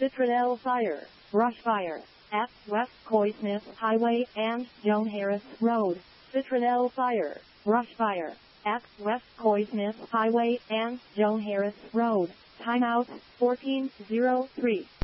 Citradel Fire, brush fire, at West Coysmith Highway and Joan Harris Road. Citradel Fire, brush fire, at West Coysmith Highway and Joan Harris Road. Timeout 14:03.